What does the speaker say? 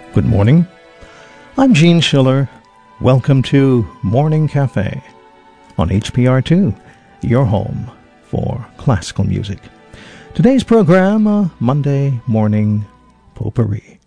Good morning. I'm Gene Schiller. Welcome to Morning Cafe on HPR2, your home for classical music. Today's program, Monday Morning Potpourri.